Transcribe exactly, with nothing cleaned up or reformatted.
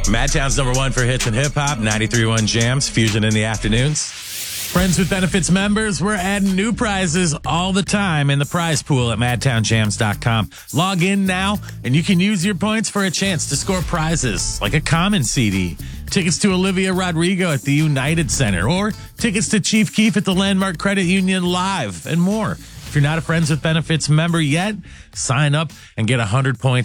Madtown's number one for hits and hip hop, ninety-three point one Jams, Fusion in the afternoons. Friends with Benefits members, we're adding new prizes all the time in the prize pool at madtown jams dot com. Log in now, and you can use your points for a chance to score prizes like a Common C D, tickets to Olivia Rodrigo at the United Center, or tickets to Chief Keef at the Landmark Credit Union Live, and more. If you're not a Friends with Benefits member yet, sign up and get one hundred points